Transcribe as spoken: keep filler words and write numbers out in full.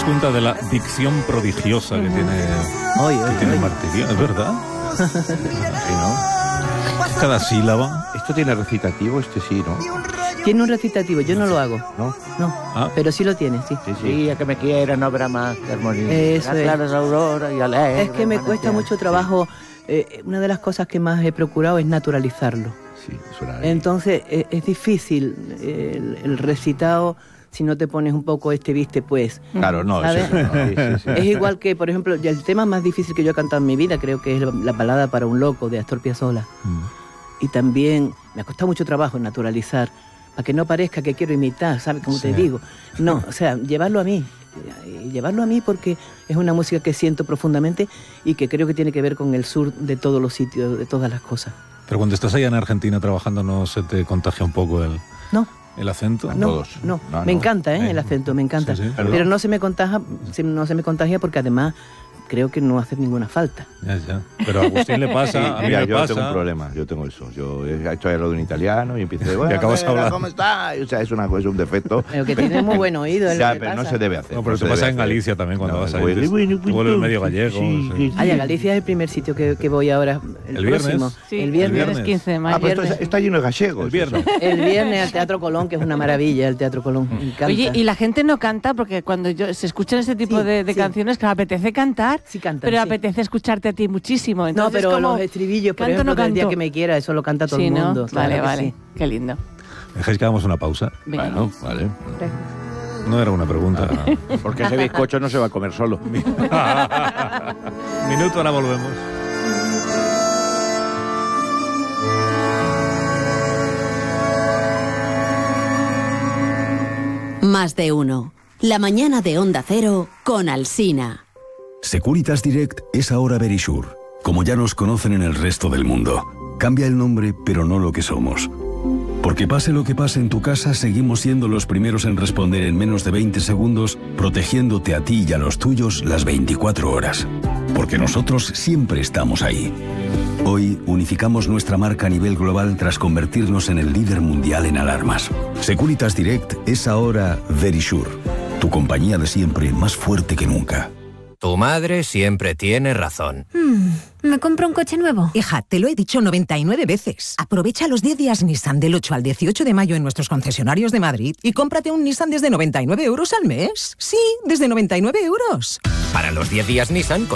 das cuenta de la dicción prodigiosa que tiene, Oy, que oy, tiene oy. Martirio, ¿es verdad? Sí, ¿no? Cada sílaba. Esto tiene recitativo, este sí, ¿no? Tiene un recitativo, yo no lo hago. ¿No? No, Ah. pero sí lo tiene, sí. Sí, sí. a que me quiera, no habrá más que armonía. Eso Las es. claras aurora y alegre, Es que me cuesta manantial. mucho trabajo. Eh, una de las cosas que más he procurado es naturalizarlo. Sí, suena bien. Entonces eh, es difícil eh, el, el recitado si no te pones un poco este viste pues. Claro, no, ¿sabes? eso no, sí, sí, sí. Es igual que, por ejemplo, ya el tema más difícil que yo he cantado en mi vida creo que es la, la balada para un loco de Astor Piazzolla. Mm. Y también me ha costado mucho trabajo naturalizar, para que no parezca que quiero imitar, ¿sabes? Como Sí. te digo. No, o sea, llevarlo a mí. eh, Llevarlo a mí porque es una música que siento profundamente y que creo que tiene que ver con el sur de todos los sitios, de todas las cosas. Pero cuando estás allá en Argentina trabajando, ¿no se te contagia un poco el, No, el acento? no, todos. no. No, Me no. encanta, ¿eh? Eh, El acento, me encanta. sí, sí. Pero no se me contagia, se- no se me contagia porque además creo que no hace ninguna falta. Ya, ya. Pero a Agustín le pasa, a mí Mira, me yo pasa. tengo un problema, yo tengo eso. Yo he hecho hablado en italiano y empiezo de, bueno, acabas mira, hablando. ¿cómo está? O sea, es, una, es un defecto. Pero que tiene muy buen oído. es lo Ya, que pero no pasa. se debe hacer. No, pero no te se pasa debe en hacer. Galicia también cuando No, vas ahí. bueno, Te, bueno, te vuelves bueno, medio gallego. sí, sí. sí. Ay, a Galicia es el primer sitio que, que voy ahora, el, ¿El viernes? próximo. Sí, el viernes. viernes. quince de mayo. Ah, pues viernes. esto está lleno de gallegos. El viernes. El viernes al Teatro Colón, que es una maravilla el Teatro Colón. Me encanta. Oye, y la gente no canta porque cuando yo, se escuchan este tipo Sí, de, de sí. canciones, que apetece cantar, Sí cantan, pero sí. apetece escucharte a ti muchísimo. No, Entonces, pero como, los estribillos, por ¿canto o ejemplo, no del día canto? que me quiera, eso lo canta todo Sí, el ¿no? mundo. claro Vale, que vale. sí. Qué lindo. ¿Dejáis que hagamos una pausa? Venga. Bueno, vale. No era una pregunta. Porque ese bizcocho no se va a comer solo. Minuto, ahora volvemos. Más de uno. La mañana de Onda Cero con Alsina. Securitas Direct es ahora Verisure, como ya nos conocen en el resto del mundo. Cambia el nombre, pero no lo que somos. Porque pase lo que pase en tu casa, seguimos siendo los primeros en responder en menos de veinte segundos, protegiéndote a ti y a los tuyos las veinticuatro horas. Porque nosotros siempre estamos ahí. Hoy unificamos nuestra marca a nivel global tras convertirnos en el líder mundial en alarmas. Securitas Direct es ahora Verisure, tu compañía de siempre más fuerte que nunca. Tu madre siempre tiene razón. ¿Me compro un coche nuevo? Hija, te lo he dicho noventa y nueve veces. Aprovecha los diez días Nissan del ocho al dieciocho de mayo en nuestros concesionarios de Madrid y cómprate un Nissan desde noventa y nueve euros al mes. Sí, desde noventa y nueve euros. Para los diez días Nissan,